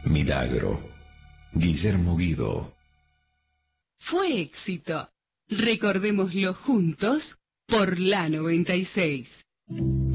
Milagro. Guillermo Guido. Fue éxito. Recordémoslo juntos por la 96.